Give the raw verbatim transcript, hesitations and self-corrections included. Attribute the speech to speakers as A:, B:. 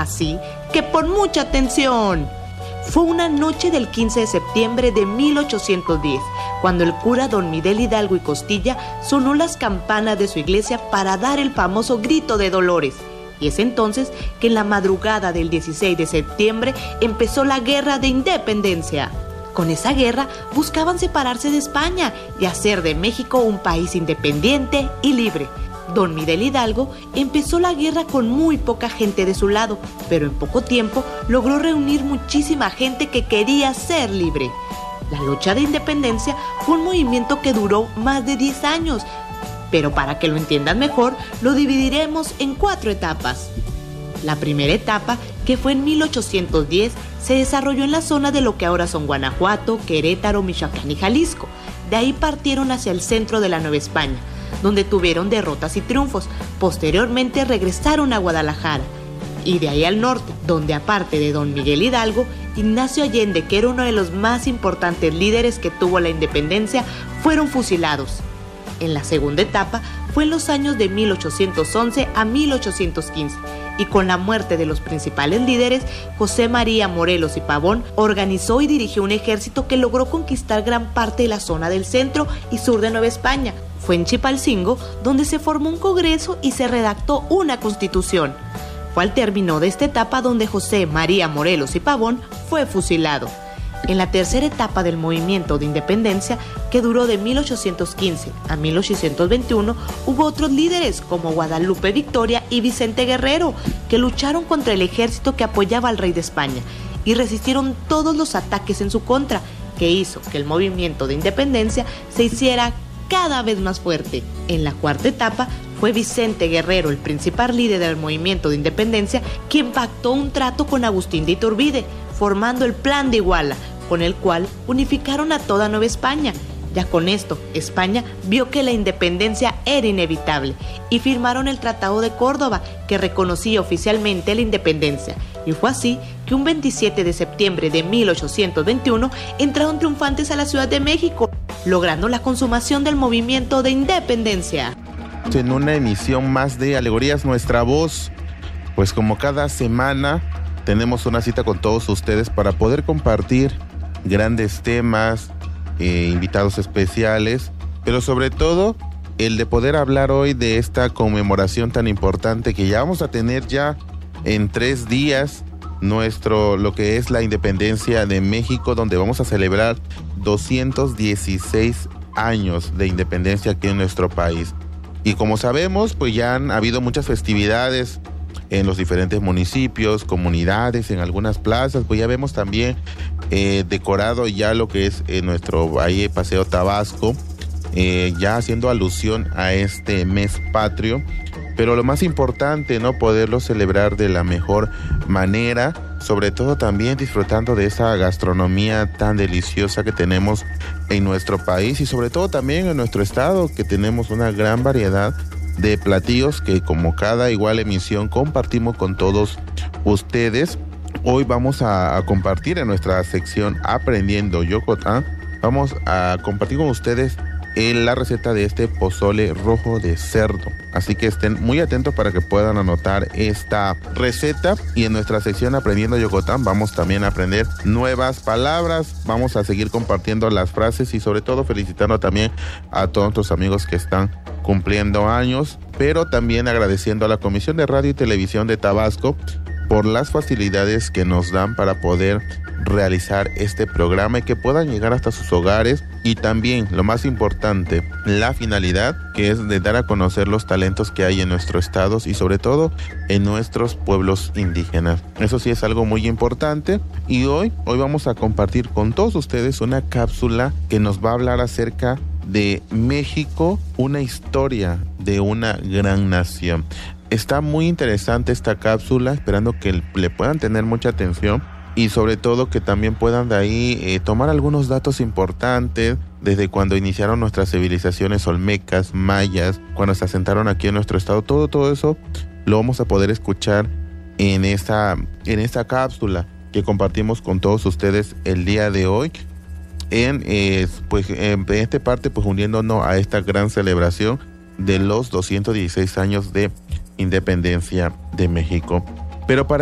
A: Así que pon mucha atención. Fue una noche del quince de septiembre de mil ochocientos diez, cuando el cura don Miguel Hidalgo y Costilla sonó las campanas de su iglesia para dar el famoso grito de Dolores. Y es entonces que en la madrugada del dieciséis de septiembre empezó la Guerra de Independencia. Con esa guerra buscaban separarse de España y hacer de México un país independiente y libre. Don Miguel Hidalgo empezó la guerra con muy poca gente de su lado, pero en poco tiempo logró reunir muchísima gente que quería ser libre. La lucha de independencia fue un movimiento que duró más de diez años, pero para que lo entiendan mejor, lo dividiremos en cuatro etapas. La primera etapa, que fue en mil ochocientos diez, se desarrolló en la zona de lo que ahora son Guanajuato, Querétaro, Michoacán y Jalisco. De ahí partieron hacia el centro de la Nueva España, donde tuvieron derrotas y triunfos. Posteriormente regresaron a Guadalajara. Y de ahí al norte, donde aparte de don Miguel Hidalgo, Ignacio Allende, que era uno de los más importantes líderes que tuvo la independencia, fueron fusilados. En la segunda etapa fue en los años de mil ochocientos once a mil ochocientos quince, y con la muerte de los principales líderes, José María Morelos y Pavón organizó y dirigió un ejército que logró conquistar gran parte de la zona del centro y sur de Nueva España. Fue en Chilpancingo donde se formó un congreso y se redactó una constitución. Fue al término de esta etapa donde José María Morelos y Pavón fue fusilado. En la tercera etapa del movimiento de independencia, que duró de mil ochocientos quince a mil ochocientos veintiuno, hubo otros líderes como Guadalupe Victoria y Vicente Guerrero, que lucharon contra el ejército que apoyaba al rey de España y resistieron todos los ataques en su contra, que hizo que el movimiento de independencia se hiciera cada vez más fuerte. En la cuarta etapa fue Vicente Guerrero, el principal líder del movimiento de independencia, quien pactó un trato con Agustín de Iturbide, formando el Plan de Iguala, con el cual unificaron a toda Nueva España. Ya con esto, España vio que la independencia era inevitable y firmaron el Tratado de Córdoba, que reconocía oficialmente la independencia. Y fue así que un veintisiete de septiembre de mil ochocientos veintiuno entraron triunfantes a la Ciudad de México, logrando la consumación del movimiento de independencia.
B: En una emisión más de Alegorías Nuestra Voz, pues como cada semana tenemos una cita con todos ustedes para poder compartir grandes temas, eh, invitados especiales, pero sobre todo el de poder hablar hoy de esta conmemoración tan importante que ya vamos a tener ya en tres días, nuestro, lo que es la independencia de México, donde vamos a celebrar doscientos dieciséis años de independencia aquí en nuestro país. Y como sabemos, pues ya han habido muchas festividades en los diferentes municipios, comunidades, en algunas plazas. Pues ya vemos también eh, decorado ya lo que es eh, nuestro Valle Paseo Tabasco, eh, ya haciendo alusión a este mes patrio. Pero lo más importante, ¿no? Poderlo celebrar de la mejor manera, sobre todo también disfrutando de esa gastronomía tan deliciosa que tenemos en nuestro país y sobre todo también en nuestro estado, que tenemos una gran variedad de platillos que, como cada igual emisión, compartimos con todos ustedes. Hoy vamos a, a compartir en nuestra sección Aprendiendo Yucatán, vamos a compartir con ustedes en la receta de este pozole rojo de cerdo. Así que estén muy atentos para que puedan anotar esta receta. Y en nuestra sección Aprendiendo Yucatán vamos también a aprender nuevas palabras. Vamos a seguir compartiendo las frases y sobre todo felicitando también a todos nuestros amigos que están cumpliendo años, pero también agradeciendo a la Comisión de Radio y Televisión de Tabasco por las facilidades que nos dan para poder realizar este programa y que puedan llegar hasta sus hogares. Y también, lo más importante, la finalidad, que es de dar a conocer los talentos que hay en nuestros estados y sobre todo en nuestros pueblos indígenas. Eso sí es algo muy importante. Y hoy, hoy vamos a compartir con todos ustedes una cápsula que nos va a hablar acerca de México, una historia de una gran nación. Está muy interesante esta cápsula, esperando que le puedan tener mucha atención y sobre todo que también puedan de ahí eh, tomar algunos datos importantes desde cuando iniciaron nuestras civilizaciones olmecas, mayas, cuando se asentaron aquí en nuestro estado. Todo, todo eso lo vamos a poder escuchar en esta, en esta cápsula que compartimos con todos ustedes el día de hoy. En, eh, pues, en esta parte, pues uniéndonos a esta gran celebración de los doscientos dieciséis años de independencia de México. Pero para